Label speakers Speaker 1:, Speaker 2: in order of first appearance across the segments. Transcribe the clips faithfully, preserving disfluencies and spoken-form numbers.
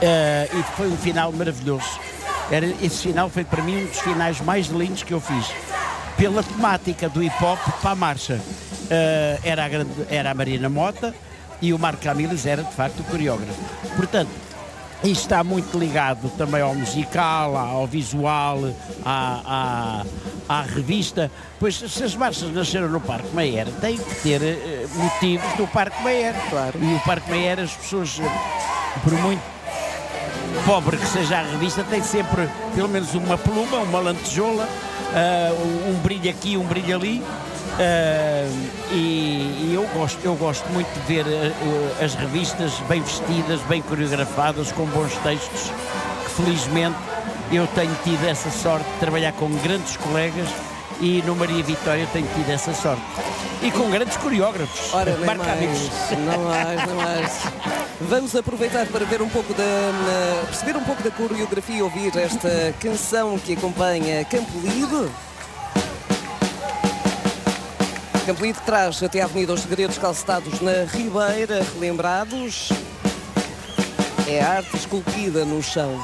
Speaker 1: Uh, e foi um final maravilhoso. Era, esse final foi para mim um dos finais mais lindos que eu fiz. Pela temática do hip-hop para a marcha. Uh, era, a grande, era a Marina Mota e o Marco Camilles era de facto o coreógrafo. Portanto, isto está muito ligado também ao musical, ao visual, à, à, à revista. Pois se as marchas nasceram no Parque Mayer, têm que ter uh, motivos do Parque Mayer.
Speaker 2: Claro.
Speaker 1: E o Parque Mayer, as pessoas, por muito pobre que seja a revista, tem sempre pelo menos uma pluma, uma lantejola, uh, um brilho aqui, um brilho ali. Uh, e, e eu gosto, eu gosto muito de ver uh, as revistas bem vestidas, bem coreografadas, com bons textos, que felizmente eu tenho tido essa sorte de trabalhar com grandes colegas e no Maria Vitória tenho tido essa sorte. E com grandes coreógrafos.
Speaker 2: Ora, nem mais, não mais, não mais. Vamos aproveitar para ver um pouco da, na, perceber um pouco da coreografia e ouvir esta canção que acompanha Campo Lido. Campo Lido traz até a Avenida os Segredos calcetados na Ribeira, relembrados. É a arte esculpida no chão.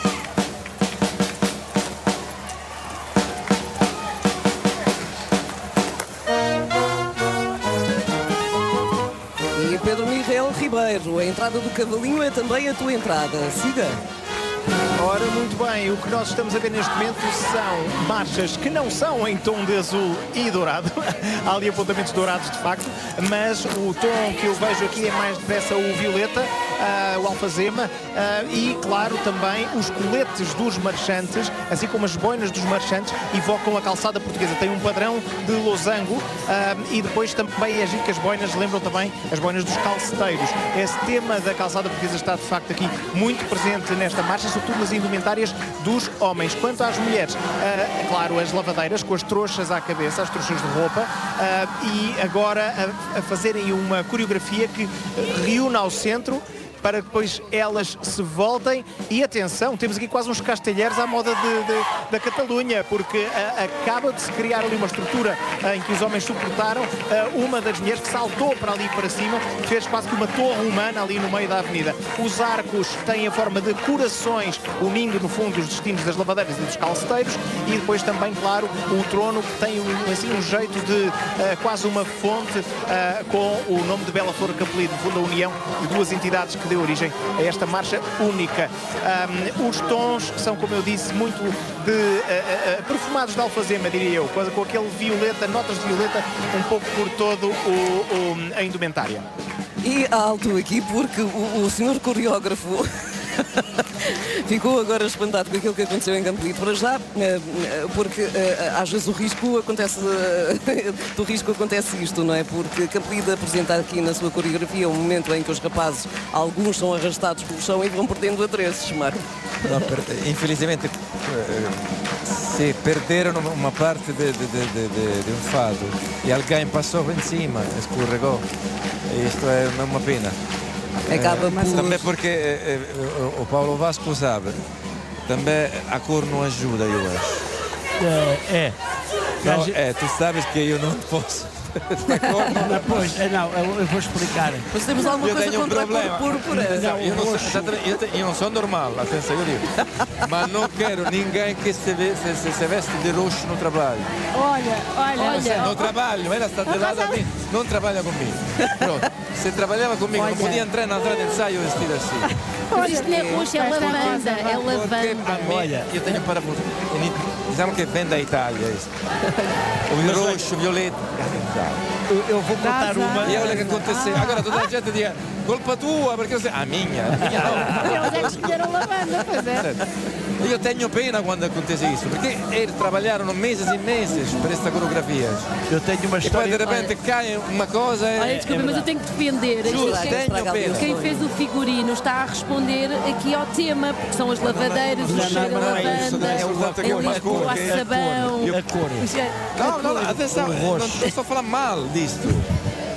Speaker 2: E Pedro Miguel Ribeiro, a entrada do Cavalinho é também a tua entrada. Siga.
Speaker 3: Ora, muito bem, o que nós estamos a ver neste momento são marchas que não são em tom de azul e dourado. Há ali apontamentos dourados de facto, mas o tom que eu vejo aqui é mais depressa o violeta, uh, o alfazema uh, e, claro, também os coletes dos marchantes, assim como as boinas dos marchantes, evocam a calçada portuguesa. Tem um padrão de losango uh, e depois também as ricas boinas lembram também as boinas dos calceteiros. Esse tema da calçada portuguesa está de facto aqui muito presente nesta marcha, sobretudo nas indumentárias dos homens. Quanto às mulheres, uh, claro, as lavadeiras com as trouxas à cabeça, as trouxas de roupa, uh, e agora a, a fazerem uma coreografia que reúne ao centro para que depois elas se voltem. E atenção, temos aqui quase uns castelheiros à moda de, de, da Catalunha, porque a, acaba de se criar ali uma estrutura a, em que os homens suportaram a, uma das mulheres que saltou para ali para cima, fez quase que uma torre humana ali no meio da avenida. Os arcos têm a forma de corações, unindo no fundo os destinos das lavadeiras e dos calceteiros, e depois também, claro, o trono que tem assim um jeito de uh, quase uma fonte uh, com o nome de Bela Flor Campo Lido, no fundo a união de duas entidades que deu origem a esta marcha única. Um, os tons são, como eu disse, muito de, uh, uh, perfumados de alfazema, diria eu, com, com aquele violeta, notas de violeta um pouco por todo o, o, a indumentária.
Speaker 2: E alto aqui porque o, o senhor coreógrafo ficou agora espantado com aquilo que aconteceu em Campo Lido. Para já, porque às vezes o risco acontece, do risco acontece isto, não é? Porque Campo Lido apresenta aqui na sua coreografia um momento em que os rapazes, alguns são arrastados pelo chão e vão perdendo adereços, Marco.
Speaker 4: No, per, infelizmente se perderam uma parte de, de, de, de, de um fado e alguém passou em cima, escorregou. Isto é uma pena.
Speaker 2: Acaba
Speaker 4: mas
Speaker 2: por...
Speaker 4: também porque eh, o Paulo Vasco sabe, também a cor não ajuda, eu acho.
Speaker 1: É, é.
Speaker 4: Não, é, tu sabes que eu não posso.
Speaker 1: Não, pois, não, eu vou explicar.
Speaker 2: Mas temos alguma
Speaker 4: eu
Speaker 2: coisa
Speaker 4: tenho um
Speaker 2: contra
Speaker 4: problema.
Speaker 2: a cor púrpura?
Speaker 4: Não, eu, não sou, eu, te, eu não sou normal, atenção, eu digo. Mas não quero ninguém que se, se, se, se veste de roxo no trabalho.
Speaker 5: Olha, olha, olha.
Speaker 4: No trabalho, ela está de lado a mim, não trabalha comigo. Pronto. Se trabalhava comigo, olha, não podia entrar na sala de ensaio vestido assim.
Speaker 5: Mas isto não é roxo, é lavanda, é lavanda.
Speaker 4: Olha, eu tenho para dizemos que vem da Itália isso. O roxo, violeta.
Speaker 1: Eu, eu vou contar uma.
Speaker 4: E olha o que aconteceu. Ah. Agora toda a gente diz, culpa tua, porque eu sei. A minha. A minha não.
Speaker 5: Eles é que escolheram lavanda, pois é.
Speaker 4: Eu tenho pena quando acontece isso, porque eles trabalharam meses e meses para esta coreografia.
Speaker 1: Eu tenho uma história.
Speaker 4: E depois de repente cai uma coisa.
Speaker 5: Olha, desculpa, é mas eu tenho que defender.
Speaker 4: Juro, tenho pena.
Speaker 5: Quem fez o figurino está a responder aqui ao tema, porque são as lavadeiras, o cheiro da lavanda, o sabão.
Speaker 1: A cor.
Speaker 4: Não, não, atenção, não estou a falar mal disto.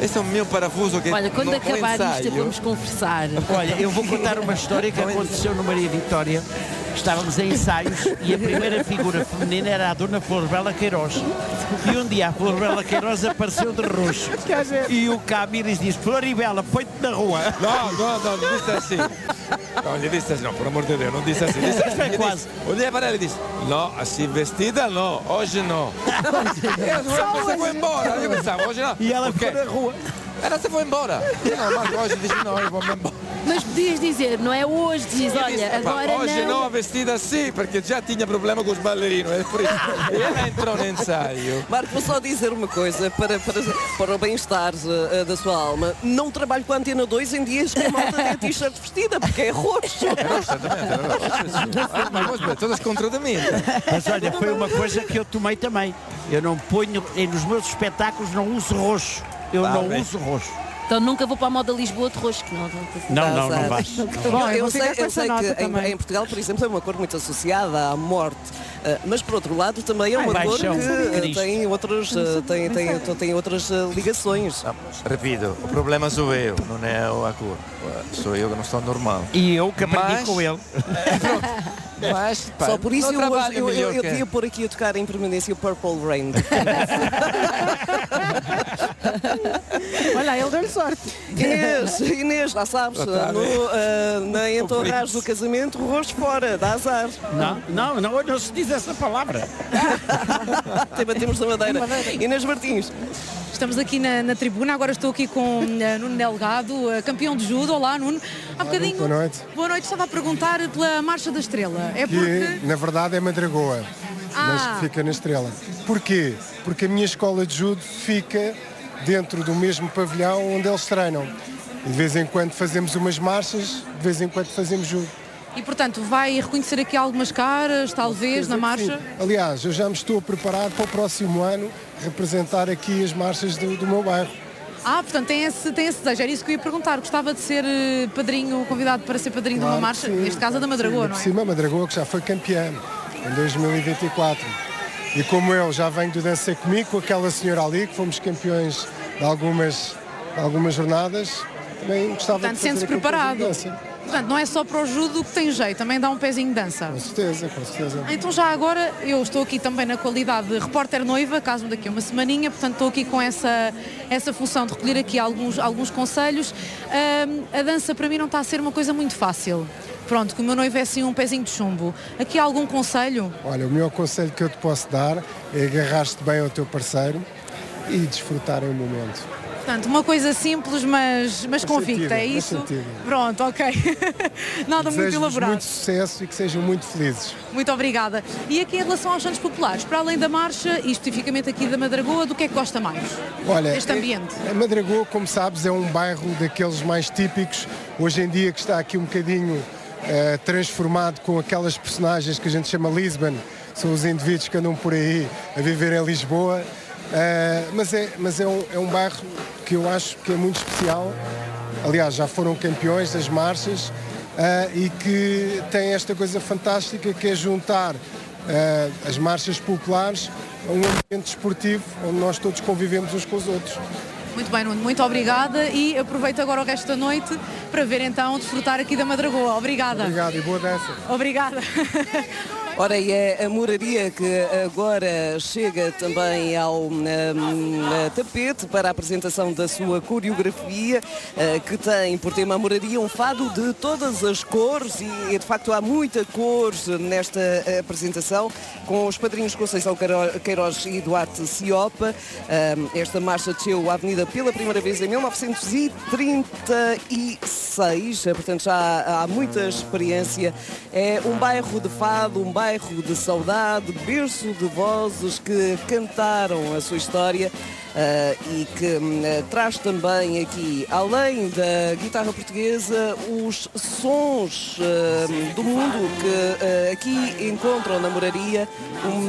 Speaker 4: Este é o meu parafuso que
Speaker 5: Olha, quando
Speaker 4: no,
Speaker 5: acabar
Speaker 4: no
Speaker 5: isto, vamos conversar.
Speaker 1: Olha, eu vou contar uma história que aconteceu no Maria Vitória. Estávamos em ensaios e a primeira figura feminina era a Dona Flor Bela Queiroz. E um dia a Flor Bela Queiroz apareceu de roxo. E o Camires disse: Floribela, põe-te na rua.
Speaker 4: Não, não, não, não disse assim. Não, lhe disse assim, não, por amor de Deus, não disse assim. Disse,
Speaker 1: Foi quase.
Speaker 4: Olhei para ela e disse: não, assim vestida não, hoje não. E ela se foi embora. Eu pensava, hoje não.
Speaker 1: E ela
Speaker 4: okay.
Speaker 1: ficou na rua.
Speaker 4: Ela se foi embora. Não, mas hoje disse: não, eu vou-me embora.
Speaker 5: Mas podias dizer, não é hoje, diz, olha,
Speaker 4: disse,
Speaker 5: agora
Speaker 4: hoje
Speaker 5: não.
Speaker 4: não, vestida assim, porque já tinha problema com os bailarinos. É por isso. E ela entrou no ensaio.
Speaker 2: Marco, vou só dizer uma coisa para, para, para o bem-estar uh, da sua alma. Não trabalho com a Antena dois em dias que a malta tem a t-shirt vestida, porque é roxo.
Speaker 4: É roxo, exatamente. É roxo. Ah, mas vamos ver, todas contra de mim.
Speaker 1: Mas olha, foi uma coisa que eu tomei também. Eu não ponho, nos meus espetáculos não uso roxo. Eu
Speaker 4: Ah,
Speaker 1: não
Speaker 4: bem.
Speaker 1: uso roxo.
Speaker 5: Então nunca vou para a moda Lisboa de roxo, que não.
Speaker 1: Não, não, não
Speaker 2: Azar.
Speaker 1: vais.
Speaker 6: Bom,
Speaker 2: eu
Speaker 6: eu vou
Speaker 2: sei,
Speaker 6: ficar com
Speaker 2: eu
Speaker 6: essa
Speaker 2: sei
Speaker 6: nota
Speaker 2: que em,
Speaker 6: também.
Speaker 2: em Portugal, por exemplo, é uma cor muito associada à morte. Uh, mas por outro lado também é
Speaker 1: Ai,
Speaker 2: uma cor
Speaker 1: paixão
Speaker 2: que
Speaker 1: de
Speaker 2: uh,
Speaker 1: Cristo.
Speaker 2: tem outras, uh, tem, tem, tem outras uh, ligações.
Speaker 4: Repito, o problema sou eu, não é a cor. Sou eu que não estou normal.
Speaker 1: E eu que aprendi
Speaker 4: Mas-
Speaker 1: com ele.
Speaker 4: Mas, pá,
Speaker 2: Só por isso
Speaker 4: não
Speaker 2: eu, hoje,
Speaker 4: trabalho
Speaker 2: eu, eu,
Speaker 4: melhor
Speaker 2: eu
Speaker 4: que-
Speaker 2: devia pôr aqui a tocar em permanência o Purple Rain.
Speaker 6: Olha, ele deu-lhe sorte.
Speaker 2: Inês, Inês, lá sabes,
Speaker 4: Já tá
Speaker 2: no,
Speaker 4: bem.
Speaker 2: uh, na entorragem do casamento, o rosto fora, dá azar.
Speaker 1: Não, não, não, não se diz essa palavra.
Speaker 2: Até batemos na madeira. Inês Martins.
Speaker 6: Estamos aqui na, na tribuna, agora estou aqui com uh, Nuno Delgado, uh, campeão de judo. Olá, Nuno. Há bocadinho.
Speaker 7: boa noite.
Speaker 6: Boa noite, estava a perguntar pela Marcha da Estrela. É
Speaker 7: Que
Speaker 6: porque.
Speaker 7: na verdade é Madragoa, mas
Speaker 6: Ah.
Speaker 7: que fica na Estrela. Porquê? Porque a minha escola de judo fica dentro do mesmo pavilhão onde eles treinam. E de vez em quando fazemos umas marchas, de vez em quando fazemos judo.
Speaker 6: E portanto, vai reconhecer aqui algumas caras, talvez, na marcha.
Speaker 7: Sim. Aliás, eu já me estou a preparar para o próximo ano representar aqui as marchas do, do meu bairro.
Speaker 6: Ah, portanto, tem esse, tem esse desejo. Era isso que eu ia perguntar. Gostava de ser eh, padrinho, convidado para ser padrinho de uma
Speaker 7: Claro
Speaker 6: marcha,
Speaker 7: que sim,
Speaker 6: neste caso a da
Speaker 7: claro que
Speaker 6: Madragoa,
Speaker 7: sim.
Speaker 6: não
Speaker 7: Por
Speaker 6: é?
Speaker 7: cima, a Madragoa que já foi campeã em dois mil e vinte e quatro. E como eu já venho do Dança Comigo, com aquela senhora ali, que fomos campeões de algumas, de algumas jornadas, também gostava
Speaker 6: Portanto,
Speaker 7: de fazer
Speaker 6: sente-se
Speaker 7: aquele
Speaker 6: preparado.
Speaker 7: pezinho de dança.
Speaker 6: Portanto, não é só para o judo que tem jeito, também dá um pezinho de dança.
Speaker 7: Com certeza, com certeza.
Speaker 6: Então já agora, eu estou aqui também na qualidade de repórter noiva, caso daqui a uma semaninha, portanto estou aqui com essa, essa função de recolher aqui alguns, alguns conselhos. Ahm, a dança para mim não está a ser uma coisa muito fácil. Pronto, que o meu noivo é assim um pezinho de chumbo. Aqui há algum conselho?
Speaker 7: Olha, o melhor conselho que eu te posso dar é agarrar-te bem ao teu parceiro e desfrutarem o momento.
Speaker 6: Portanto, uma coisa simples, mas, mas convicta, é
Speaker 7: sentido,
Speaker 6: isso?
Speaker 7: faz sentido.
Speaker 6: Pronto, ok. Nada muito
Speaker 7: Desejo-vos
Speaker 6: elaborado.
Speaker 7: muito sucesso e que sejam muito felizes.
Speaker 6: Muito obrigada. E aqui em relação aos Santos Populares, para além da marcha, e especificamente aqui da Madragoa, do que é que gosta mais?
Speaker 7: Olha,
Speaker 6: Este ambiente.
Speaker 7: A Madragoa, como sabes, é um bairro daqueles mais típicos, hoje em dia que está aqui um bocadinho eh, transformado com aquelas personagens que a gente chama Lisbon, são os indivíduos que andam por aí a viver em Lisboa, eh, mas, é, mas é, um, é um bairro que eu acho que é muito especial. Aliás, já foram campeões das marchas eh, e que tem esta coisa fantástica que é juntar eh, as marchas populares a um ambiente desportivo onde nós todos convivemos uns com os outros.
Speaker 6: Muito bem, Nuno, muito obrigada e aproveito agora o resto da noite para ver então desfrutar aqui da Madragoa. Obrigada.
Speaker 7: Obrigado e boa dança.
Speaker 6: Obrigada.
Speaker 2: Ora, e é a moraria que agora chega também ao um, tapete para a apresentação da sua coreografia, uh, que tem por tema a moraria um fado de todas as cores e de facto há muita cor nesta apresentação, com os padrinhos Conceição Queiroz e Duarte Ciopa. Uh, esta marcha desceu a avenida pela primeira vez em mil novecentos e trinta e seis, portanto já há muita experiência. É um bairro de fado, um bairro de saudade, berço de vozes que cantaram a sua história uh, e que uh, traz também aqui, além da guitarra portuguesa, os sons uh, do mundo que uh, aqui encontram na moraria. Um